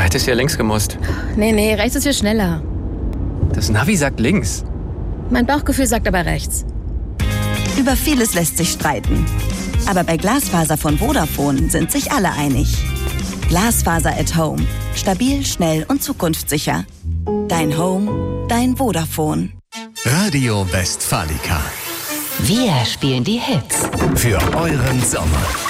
hättest ja links gemusst. Nee, rechts ist hier schneller. Das Navi sagt links. Mein Bauchgefühl sagt aber rechts. Über vieles lässt sich streiten. Aber bei Glasfaser von Vodafone sind sich alle einig. Glasfaser at Home. Stabil, schnell und zukunftssicher. Dein Home, dein Vodafone. Radio Westfalica. Wir spielen die Hits. Für euren Sommer.